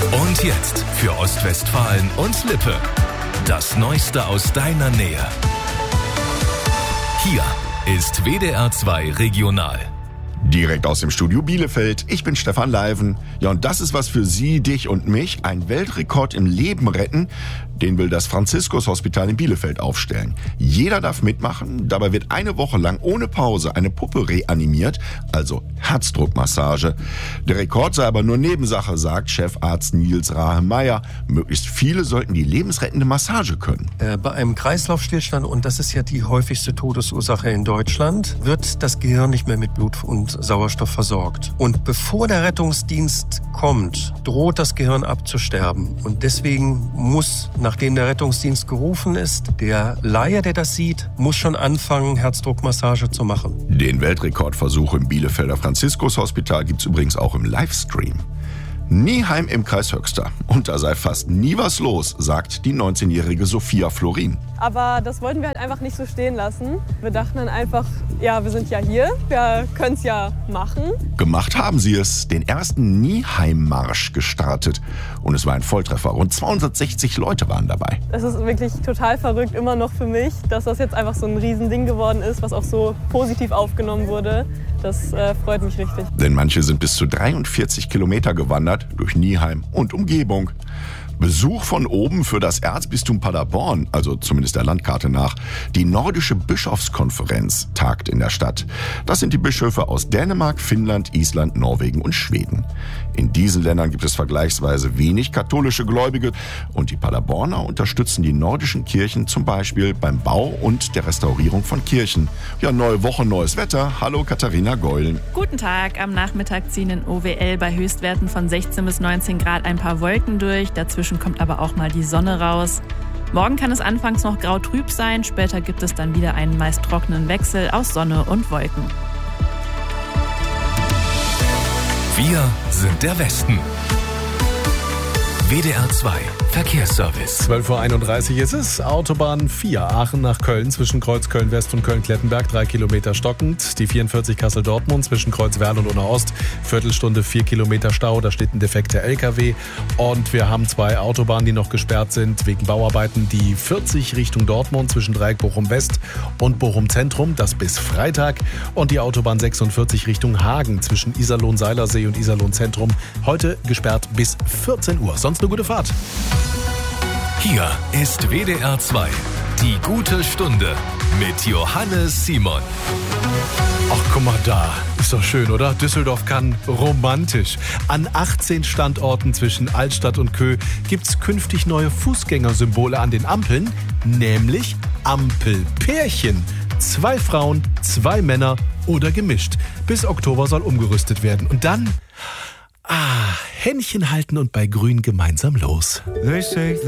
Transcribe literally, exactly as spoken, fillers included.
Und jetzt für Ostwestfalen und Lippe. Das Neueste aus deiner Nähe. Hier ist W D R zwei Regional. Direkt aus dem Studio Bielefeld. Ich bin Stefan Leiven. Ja, und das ist was für Sie, dich und mich. Ein Weltrekord im Leben retten. Den will das Franziskus-Hospital in Bielefeld aufstellen. Jeder darf mitmachen. Dabei wird eine Woche lang ohne Pause eine Puppe reanimiert, also Herzdruckmassage. Der Rekord sei aber nur Nebensache, sagt Chefarzt Nils Rahe-Meyer. Möglichst viele sollten die lebensrettende Massage können. Äh, bei einem Kreislaufstillstand, und das ist ja die häufigste Todesursache in Deutschland, wird das Gehirn nicht mehr mit Blut und Sauerstoff versorgt. Und bevor der Rettungsdienst kommt, droht das Gehirn abzusterben. Und deswegen muss, nachdem der Rettungsdienst gerufen ist, der Laie, der das sieht, muss schon anfangen, Herzdruckmassage zu machen. Den Weltrekordversuch im Bielefelder Franziskus-Hospital gibt's übrigens auch im Livestream. Nieheim im Kreis Höxter. Und da sei fast nie was los, sagt die neunzehnjährige Sophia Florin. Aber das wollten wir halt einfach nicht so stehen lassen. Wir dachten dann einfach, ja, wir sind ja hier, wir können es ja machen. Gemacht haben sie es, den ersten Nieheim-Marsch gestartet. Und es war ein Volltreffer. Rund zweihundertsechzig Leute waren dabei. Es ist wirklich total verrückt, immer noch für mich, dass das jetzt einfach so ein Riesending geworden ist, was auch so positiv aufgenommen wurde. Das äh, freut mich richtig. Denn manche sind bis zu dreiundvierzig Kilometer gewandert durch Nieheim und Umgebung. Besuch von oben für das Erzbistum Paderborn, also zumindest der Landkarte nach. Die Nordische Bischofskonferenz tagt in der Stadt. Das sind die Bischöfe aus Dänemark, Finnland, Island, Norwegen und Schweden. In diesen Ländern gibt es vergleichsweise wenig katholische Gläubige und die Paderborner unterstützen die nordischen Kirchen zum Beispiel beim Bau und der Restaurierung von Kirchen. Ja, neue Woche, neues Wetter. Hallo Katharina Geulen. Guten Tag. Am Nachmittag ziehen in O W L bei Höchstwerten von sechzehn bis neunzehn Grad ein paar Wolken durch. Dazwischen kommt aber auch mal die Sonne raus. Morgen kann es anfangs noch grau-trüb sein, später gibt es dann wieder einen meist trockenen Wechsel aus Sonne und Wolken. Wir sind der Westen. W D R zwei Verkehrsservice. zwölf Uhr einunddreißig ist es. Autobahn vier, Aachen nach Köln zwischen Kreuz Köln-West und Köln-Klettenberg, drei Kilometer stockend. Die vierundvierzig Kassel-Dortmund zwischen Kreuz-Werl und Unna-Ost, Viertelstunde, vier Kilometer Stau. Da steht ein defekter L K W. Und wir haben zwei Autobahnen, die noch gesperrt sind wegen Bauarbeiten. Die vierzig Richtung Dortmund zwischen Dreieck Bochum-West und Bochum-Zentrum, das bis Freitag. Und die Autobahn sechsundvierzig Richtung Hagen zwischen Iserlohn-Seilersee und Iserlohn-Zentrum. Heute gesperrt bis vierzehn Uhr. Sonst eine gute Fahrt. Hier ist W D R zwei, die gute Stunde mit Johannes Simon. Ach, guck mal da. Ist doch schön, oder? Düsseldorf kann romantisch. An achtzehn Standorten zwischen Altstadt und Kö gibt's künftig neue Fußgängersymbole an den Ampeln, nämlich Ampelpärchen. Zwei Frauen, zwei Männer oder gemischt. Bis Oktober soll umgerüstet werden. Und dann... Ah, Händchen halten und bei Grün gemeinsam los. They say